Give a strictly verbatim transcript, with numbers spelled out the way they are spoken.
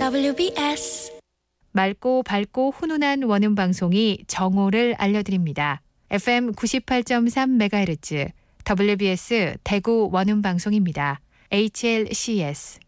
더블유비에스. 맑고 밝고 훈훈한 원음 방송이 정오를 알려드립니다. 에프엠 구십팔 점 삼 메가헤르츠 더블유비에스 대구 원음 방송입니다. 에이치엘씨에스